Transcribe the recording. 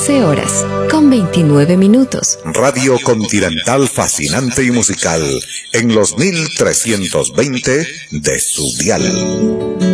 12 horas, con 29 minutos. Radio Continental fascinante y musical en los 1320 de su dial.